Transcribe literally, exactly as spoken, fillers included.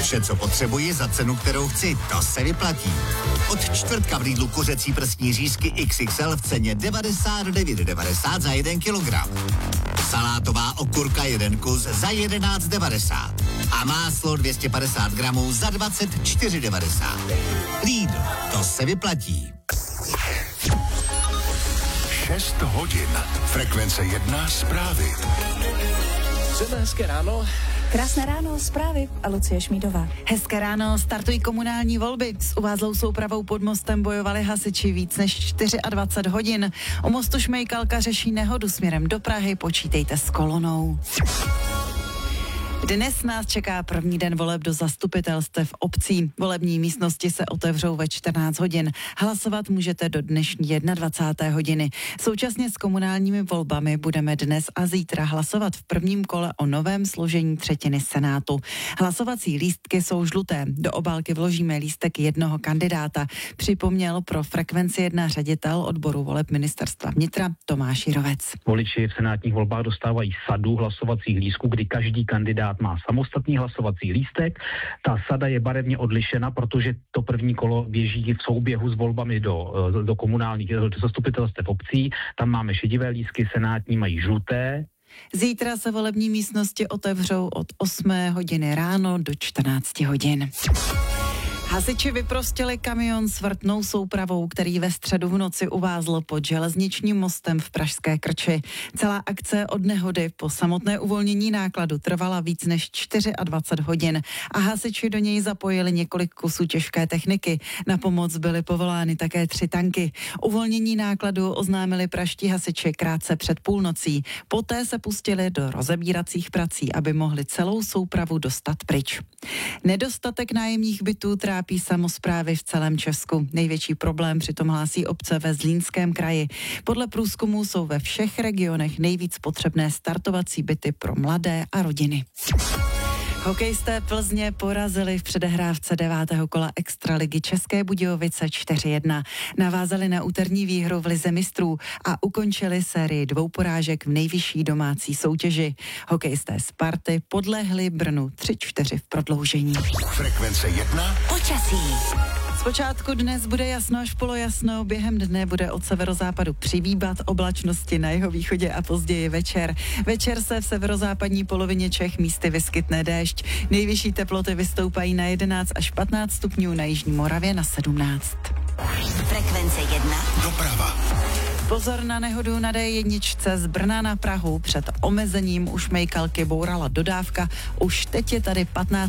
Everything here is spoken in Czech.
Vše, co potřebuji za cenu, kterou chci, to se vyplatí. Od čtvrtka v Lidlu kuřecí prsní řízky iks iks el v ceně devadesát devět devadesát za jeden kilogram. Salátová okurka jeden kus za jedenáct devadesát. A máslo dvě stě padesát gramů za dvacet čtyři devadesát. Lidl, to se vyplatí. šest hodin. Frekvence jedna zprávy. Přejeme hezké ráno. Krásné ráno, zprávy a Lucie Šmídová. Hezké ráno, startují komunální volby. S uvázlou soupravou pod mostem bojovali hasiči víc než dvacet čtyři hodin. U mostu Šmejkalka řeší nehodu směrem do Prahy, počítejte s kolonou. Dnes nás čeká první den voleb do zastupitelstev obcí. Volební místnosti se otevřou ve čtrnáct hodin. Hlasovat můžete do dnešní dvacáté první hodiny. Současně s komunálními volbami budeme dnes a zítra hlasovat v prvním kole o novém složení třetiny Senátu. Hlasovací lístky jsou žluté. Do obálky vložíme lístek jednoho kandidáta. Připomněl pro Frekvenci jedna ředitel odboru voleb ministerstva vnitra Tomáš Jirovec. Voliči v senátních volbách dostávají sadu hlasovacích lístků, kdy každý kandidát má samostatný hlasovací lístek. Ta sada je barevně odlišena, protože to první kolo běží v souběhu s volbami do, do komunálních do zastupitelstev obcí. Tam máme šedivé lístky, senátní mají žluté. Zítra se volební místnosti otevřou od osmé hodiny ráno do čtrnácti hodin. Hasiči vyprostili kamion s vrtnou soupravou, který ve středu v noci uvázl pod železničním mostem v Pražské Krči. Celá akce od nehody po samotné uvolnění nákladu trvala víc než dvacet čtyři hodin a hasiči do něj zapojili několik kusů těžké techniky. Na pomoc byly povolány také tři tanky. Uvolnění nákladu oznámili pražští hasiči krátce před půlnocí. Poté se pustili do rozebíracích prací, aby mohli celou soupravu dostat pryč. Nedostatek nájemních bytů trápí samosprávy v celém Česku. Největší problém přitom hlásí obce ve Zlínském kraji. Podle průzkumu jsou ve všech regionech nejvíc potřebné startovací byty pro mladé a rodiny. Hokejisté Plzně porazili v předehrávce devátého kola extraligy České Budějovice čtyři jedna. Navázali na úterní výhru v lize mistrů a ukončili sérii dvou porážek v nejvyšší domácí soutěži. Hokejisté Sparty podlehli Brnu tři čtyři v prodloužení. Frekvence jedna. Počasí. Zpočátku dnes bude jasno až polojasno, během dne bude od severozápadu přibývat oblačnosti na jihovýchodě a později večer. Večer se v severozápadní polovině Čech místy vyskytne déšť. Nejvyšší teploty vystoupají na jedenáct až patnáct stupňů, na jižní Moravě na sedmnáct. Frekvence jedna. Doprava. Pozor na nehodu na dé jedna z Brna na Prahu. Před omezením u Šmejkalky bourala dodávka. Už teď je tady patnáct